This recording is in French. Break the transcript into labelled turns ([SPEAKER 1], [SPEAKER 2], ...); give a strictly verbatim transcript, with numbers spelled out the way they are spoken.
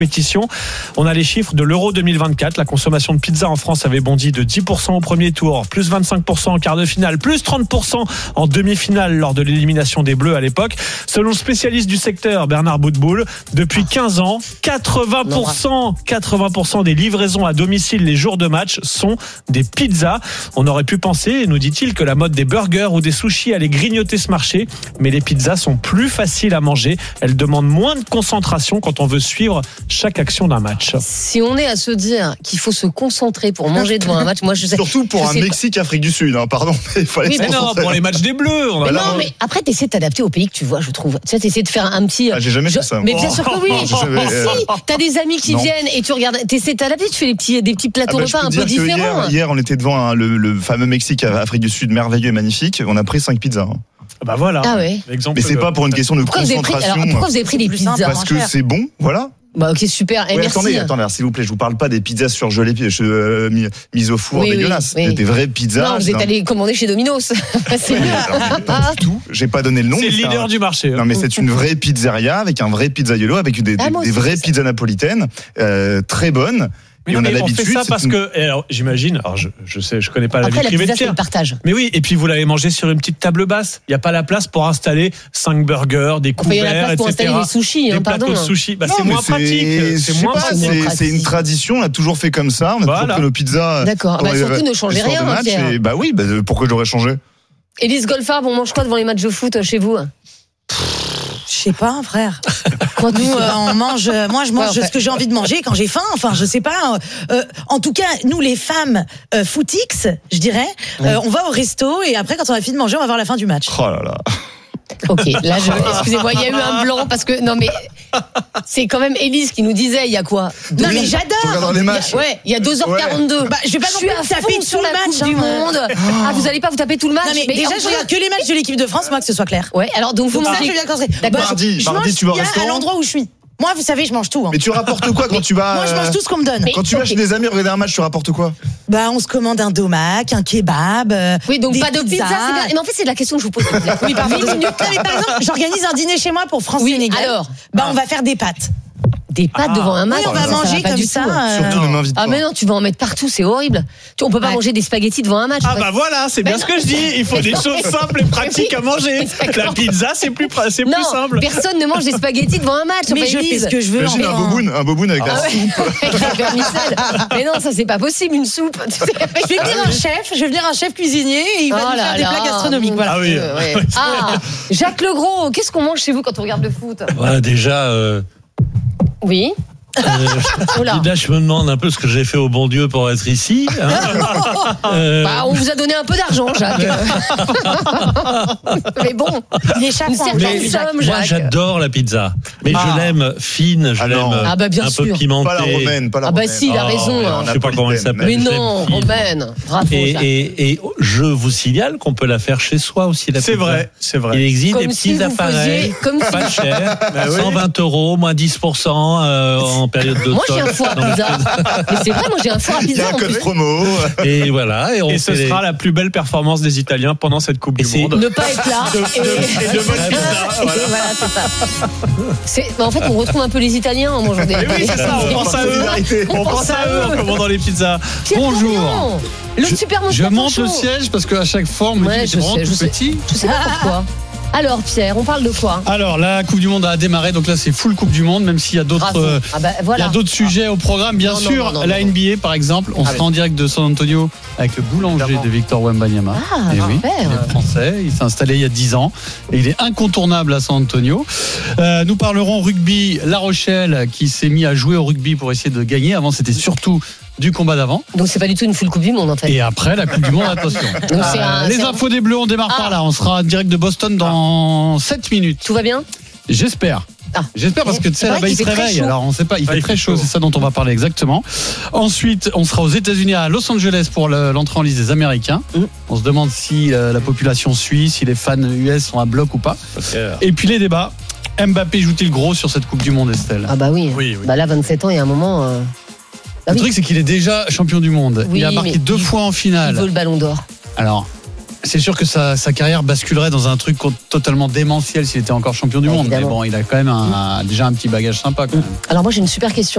[SPEAKER 1] compétition. On a les chiffres de l'Euro deux mille vingt-quatre. La consommation de pizza en France avait bondi de dix pour cent au premier tour, plus vingt-cinq pour cent en quart de finale, plus trente pour cent en demi-finale lors de l'élimination des Bleus à l'époque. Selon le spécialiste du secteur, Bernard Boutboul, depuis quinze ans, quatre-vingts pour cent, quatre-vingts pour cent des livraisons à domicile les jours de match sont des pizzas. On aurait pu penser, nous dit-il, que la mode des burgers ou des sushis allait grignoter ce marché, mais les pizzas sont plus faciles à manger. Elles demandent moins de concentration quand on veut suivre chaque action d'un match.
[SPEAKER 2] Si on est à se dire qu'il faut se concentrer pour manger devant un match, moi je sais.
[SPEAKER 3] Surtout pour un Mexique-Afrique du Sud, hein, pardon, mais il fallait
[SPEAKER 2] oui,
[SPEAKER 3] se
[SPEAKER 1] mais non, pour les matchs des Bleus. On
[SPEAKER 2] mais
[SPEAKER 1] va
[SPEAKER 2] non, mais après t'essaies de t'adapter au pays que tu vois, je trouve. Tu sais, t'essaies de faire un petit.
[SPEAKER 3] Ah, j'ai jamais
[SPEAKER 2] je...
[SPEAKER 3] fait ça.
[SPEAKER 2] Mais bien sûr que oui.
[SPEAKER 3] Oh,
[SPEAKER 2] mais si, t'as des amis qui
[SPEAKER 3] non.
[SPEAKER 2] viennent et tu regardes, t'essaies de t'adapter, tu fais des petits, des petits plateaux
[SPEAKER 3] ah bah,
[SPEAKER 2] repas un peu différents.
[SPEAKER 3] Hier, hier, on était devant hein, le, le fameux Mexique-Afrique du Sud, merveilleux et magnifique. On a pris cinq pizzas. Hein.
[SPEAKER 1] Bah voilà.
[SPEAKER 2] Ah ouais.
[SPEAKER 3] Mais c'est pas pour une question de
[SPEAKER 2] pourquoi
[SPEAKER 3] concentration.
[SPEAKER 2] Vous avez pris, alors, pourquoi vous avez pris des pizzas?
[SPEAKER 3] Parce que c'est bon, voilà.
[SPEAKER 2] Bah ok, super. Et
[SPEAKER 3] ouais,
[SPEAKER 2] merci.
[SPEAKER 3] Attendez, attendez, s'il vous plaît, je vous parle pas des pizzas surgelées, euh, mises au four
[SPEAKER 2] oui,
[SPEAKER 3] dégueulasses.
[SPEAKER 2] Oui, oui.
[SPEAKER 3] Des vraies pizzas.
[SPEAKER 2] Non, vous êtes allé commander chez Domino's. C'est
[SPEAKER 3] oui, alors, pas du tout. J'ai pas donné le nom.
[SPEAKER 1] C'est le leader un... du marché.
[SPEAKER 3] Non, mais c'est une vraie pizzeria avec un vrai pizzaiolo, avec des, des, ah, des vraies pizzas napolitaines, euh, très bonnes.
[SPEAKER 1] Mais
[SPEAKER 3] et
[SPEAKER 1] non,
[SPEAKER 3] on a
[SPEAKER 1] mais
[SPEAKER 3] l'habitude.
[SPEAKER 1] On fait ça parce
[SPEAKER 3] une...
[SPEAKER 1] que, alors, j'imagine, alors je, je sais, je connais pas la
[SPEAKER 2] Après,
[SPEAKER 1] vie privée
[SPEAKER 2] la
[SPEAKER 1] de
[SPEAKER 2] pizza, c'est le partage.
[SPEAKER 1] Mais oui, et puis vous l'avez mangé sur une petite table basse. Il y a pas la place pour installer cinq burgers, des couverts,
[SPEAKER 2] enfin, il y a la place pour
[SPEAKER 1] et cetera.
[SPEAKER 2] Installer des sushis,
[SPEAKER 1] des
[SPEAKER 2] hein,
[SPEAKER 1] plateaux
[SPEAKER 2] pardon.
[SPEAKER 1] de sushis. Bah,
[SPEAKER 3] non,
[SPEAKER 1] c'est moins
[SPEAKER 3] c'est...
[SPEAKER 1] pratique. C'est moins
[SPEAKER 3] pas,
[SPEAKER 1] pratique.
[SPEAKER 3] C'est, c'est une tradition. On a toujours fait comme ça. On a
[SPEAKER 1] voilà.
[SPEAKER 3] toujours pris nos pizzas.
[SPEAKER 2] D'accord. Bah, surtout ne changez rien.
[SPEAKER 3] Match, et, bah oui. Bah, pourquoi j'aurais changé?
[SPEAKER 2] Élise Goldfarb, on mange quoi devant les matchs de foot chez vous?
[SPEAKER 4] Je sais pas, frère.
[SPEAKER 2] Quand
[SPEAKER 4] nous, euh, on mange. Euh, moi, je mange ouais, en fait. ce que j'ai envie de manger quand j'ai faim. Enfin, je sais pas. Euh, en tout cas, nous, les femmes euh, footix, je dirais, euh, ouais. on va au resto et après, quand on a fini de manger, on va voir la fin du match.
[SPEAKER 3] Oh là là.
[SPEAKER 2] Ok, là, je, excusez-moi, il y a eu un blanc parce que non mais c'est quand même Élise qui nous disait il y a quoi?
[SPEAKER 4] Non mais j'adore.
[SPEAKER 3] Les matchs.
[SPEAKER 2] Ouais, il y a deux heures quarante-deux.
[SPEAKER 4] Ouais. Bah, je vais pas non plus taper tout
[SPEAKER 2] sur
[SPEAKER 4] le
[SPEAKER 2] la
[SPEAKER 4] match
[SPEAKER 2] coupe
[SPEAKER 4] hein,
[SPEAKER 2] du monde. Oh. Ah, vous allez pas vous taper tout le match?
[SPEAKER 4] Non mais, mais déjà, je regarde que les matchs de l'équipe de France, moi, que ce soit clair.
[SPEAKER 2] Ouais, alors donc vous
[SPEAKER 4] donc
[SPEAKER 2] mangez.
[SPEAKER 4] Ça, je viens de
[SPEAKER 3] D'accord. Mardi,
[SPEAKER 4] je
[SPEAKER 3] mardi, tu vas au restaurant.
[SPEAKER 4] À l'endroit où je suis. Moi, vous savez, je mange tout. Hein.
[SPEAKER 3] Mais tu rapportes quoi quand tu vas?
[SPEAKER 4] Moi, je mange tout ce qu'on me donne.
[SPEAKER 3] Mais quand tu vas chez des amis regarder un match, tu rapportes quoi?
[SPEAKER 4] Bah, on se commande un domac, un kebab. Euh,
[SPEAKER 2] oui, donc pas de pizza. C'est mais en fait, c'est la question que je vous pose.
[SPEAKER 4] Oui, pardon. Mais par exemple, j'organise un dîner chez moi pour France-Sénégal.
[SPEAKER 2] Oui, alors,
[SPEAKER 4] bah, on va faire des pâtes.
[SPEAKER 2] Des pâtes
[SPEAKER 1] ah,
[SPEAKER 2] devant un match.
[SPEAKER 4] Oui, on va
[SPEAKER 2] ça,
[SPEAKER 4] manger
[SPEAKER 2] ça va
[SPEAKER 4] comme
[SPEAKER 2] du
[SPEAKER 4] ça.
[SPEAKER 2] Tout.
[SPEAKER 4] Euh...
[SPEAKER 3] Surtout, ne m'invite pas.
[SPEAKER 2] Ah, mais non, tu vas en mettre partout, c'est horrible. Tu, on peut pas ouais. manger des spaghettis devant un match.
[SPEAKER 1] Ah, bah voilà, c'est bien ce que je dis. Il faut des choses simples et pratiques à manger. La pizza, c'est plus, c'est
[SPEAKER 2] non,
[SPEAKER 1] plus simple.
[SPEAKER 2] Personne ne mange des spaghettis devant un match.
[SPEAKER 4] Mais je fais ce que je veux.
[SPEAKER 3] J'ai un boboon, un boboon avec la
[SPEAKER 2] soupe. Mais non, ça, c'est pas possible, une soupe.
[SPEAKER 4] Je vais venir un chef, je vais venir un chef cuisinier et il va nous faire des plats gastronomiques.
[SPEAKER 1] Ah oui.
[SPEAKER 2] Ah, Jacques Legros, qu'est-ce qu'on mange chez vous quand on regarde le foot?
[SPEAKER 5] Voilà, déjà.
[SPEAKER 2] Oui.
[SPEAKER 5] Euh, là, je me demande un peu ce que j'ai fait au bon Dieu pour être ici. Hein.
[SPEAKER 2] euh... bah, on vous a donné un peu d'argent, Jacques. Mais bon, il est chaque
[SPEAKER 5] mais,
[SPEAKER 2] somme,
[SPEAKER 5] moi, j'adore la pizza, mais ah. je l'aime fine, je
[SPEAKER 3] ah
[SPEAKER 5] l'aime
[SPEAKER 2] ah bah, bien
[SPEAKER 5] un
[SPEAKER 2] sûr.
[SPEAKER 5] peu pimentée.
[SPEAKER 3] Pas la romaine, pas la
[SPEAKER 2] ah bah si, il a raison.
[SPEAKER 5] Oh, je sais pas comment elle s'appelle.
[SPEAKER 2] Mais non, romaine. Bravo.
[SPEAKER 5] Et, et, et je vous signale qu'on peut la faire chez soi aussi. La
[SPEAKER 1] c'est
[SPEAKER 5] pizza.
[SPEAKER 1] vrai, c'est vrai.
[SPEAKER 5] Il existe
[SPEAKER 2] comme
[SPEAKER 5] des petits
[SPEAKER 2] si
[SPEAKER 5] appareils,
[SPEAKER 2] comme
[SPEAKER 5] pas
[SPEAKER 2] si...
[SPEAKER 5] cher,
[SPEAKER 1] bah oui.
[SPEAKER 5] cent vingt euros, moins dix pour cent euh, en période de
[SPEAKER 2] moi,
[SPEAKER 5] solde.
[SPEAKER 2] Moi, j'ai un four à pizza. Mais c'est vrai, moi, j'ai un four à pizza.
[SPEAKER 3] Il y a un code promo.
[SPEAKER 5] Et voilà. Et, on
[SPEAKER 1] et ce
[SPEAKER 5] les...
[SPEAKER 1] sera la plus belle performance des Italiens pendant cette Coupe
[SPEAKER 5] et
[SPEAKER 1] du
[SPEAKER 5] c'est...
[SPEAKER 1] Monde.
[SPEAKER 2] Ne pas être là.
[SPEAKER 1] De, et... de, et de bonne pizza.
[SPEAKER 2] Voilà, voilà c'est ça. C'est... Bah, en fait, on retrouve un peu les Italiens en mangeant des.
[SPEAKER 1] Mais oui, c'est ça. On pense à eux. On, on pense à eux en commandant les pizzas.
[SPEAKER 2] Pierre
[SPEAKER 6] Bonjour.
[SPEAKER 2] Florian, le
[SPEAKER 6] je,
[SPEAKER 2] super
[SPEAKER 6] je monte le siège parce qu'à chaque fois, on me
[SPEAKER 2] ouais,
[SPEAKER 6] dit que c'est vraiment
[SPEAKER 2] sais,
[SPEAKER 6] tout
[SPEAKER 2] je
[SPEAKER 6] petit.
[SPEAKER 2] Sais, je sais pas pourquoi. Alors Pierre, on parle de quoi?
[SPEAKER 6] Alors la Coupe du Monde a démarré, donc là c'est full Coupe du Monde, même s'il y a d'autres, euh,
[SPEAKER 2] ah bah, voilà.
[SPEAKER 6] il y a d'autres sujets au programme, bien
[SPEAKER 2] non,
[SPEAKER 6] sûr.
[SPEAKER 2] Non, non, non,
[SPEAKER 6] la
[SPEAKER 2] non.
[SPEAKER 6] N B A par exemple, on ah, sera oui. en direct de San Antonio avec le boulanger Évidemment. de Victor Wembanyama.
[SPEAKER 2] Ah,
[SPEAKER 6] et oui,
[SPEAKER 2] super.
[SPEAKER 6] il est français, il s'est installé il y a dix ans et il est incontournable à San Antonio. Euh, nous parlerons rugby, La Rochelle qui s'est mis à jouer au rugby pour essayer de gagner. Avant c'était surtout du combat d'avant.
[SPEAKER 2] Donc c'est pas du tout une full Coupe du Monde en fait.
[SPEAKER 6] Et après la Coupe du Monde, attention.
[SPEAKER 2] Donc, c'est un,
[SPEAKER 6] les
[SPEAKER 2] c'est
[SPEAKER 6] infos
[SPEAKER 2] un...
[SPEAKER 6] des Bleus, on démarre ah. par là. On sera en direct de Boston dans ah. sept minutes.
[SPEAKER 2] Tout va bien?
[SPEAKER 6] J'espère. Ah. J'espère parce que tu sais là-bas il se réveille. Alors on sait pas, il fait ah, il très fait chaud, chaud. C'est ça dont on va parler exactement. Ensuite, on sera aux États-Unis à Los Angeles pour le, l'entrée en liste des Américains. Mmh. On se demande si euh, la population suit, si les fans U S sont à bloc ou pas. Okay. Et puis les débats. Mbappé joue-t-il gros sur cette Coupe du Monde, Estelle?
[SPEAKER 2] Ah bah oui. oui, oui. Bah là vingt-sept ans, il y a un moment. Euh...
[SPEAKER 6] Bah le oui. truc c'est qu'il est déjà champion du monde.
[SPEAKER 2] Oui,
[SPEAKER 6] il a marqué deux
[SPEAKER 2] il,
[SPEAKER 6] fois en finale.
[SPEAKER 2] Il veut le Ballon d'Or.
[SPEAKER 6] Alors. c'est sûr que sa, sa carrière basculerait dans un truc totalement démentiel s'il était encore champion du monde. Évidemment. Mais bon, il a quand même un, déjà un petit bagage sympa. Quand même.
[SPEAKER 2] Alors moi j'ai une super question.